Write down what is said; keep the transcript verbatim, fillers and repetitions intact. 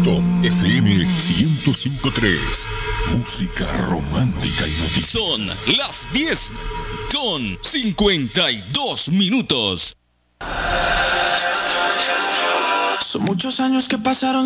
Top F M ciento cinco punto tres. Música romántica y noticias. Son las diez con cincuenta y dos minutos. Son muchos años que pasaron